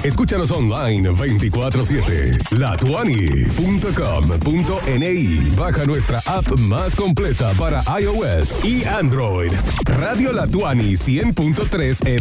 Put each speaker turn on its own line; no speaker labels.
Escúchanos online 24/7. latuani.com.ni. Baja nuestra app más completa para iOS y Android. Radio La Tuani 100.3 FM.